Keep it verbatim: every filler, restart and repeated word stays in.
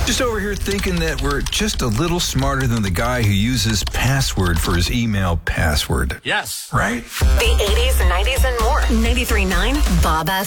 Just over here thinking that we're just a little smarter than the guy who uses password for his email password. Yes. Right? The eighties, nineties, and more. ninety-three point nine Bob F M.